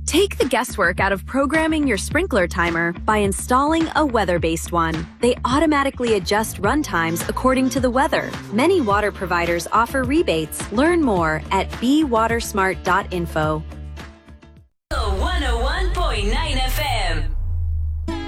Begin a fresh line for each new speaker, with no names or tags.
Take the guesswork out of programming your sprinkler timer by installing a weather-based one. They automatically adjust run times according to the weather. Many water providers offer rebates. Learn more at bewatersmart.info.
101.9